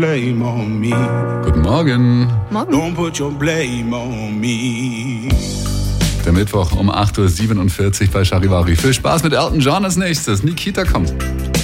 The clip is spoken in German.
blame on me. Guten Morgen. Morgen. Don't put your blame on me. Der Mittwoch um 8.47 Uhr bei Charivari. Viel Spaß mit Elton John als nächstes. Nikita kommt.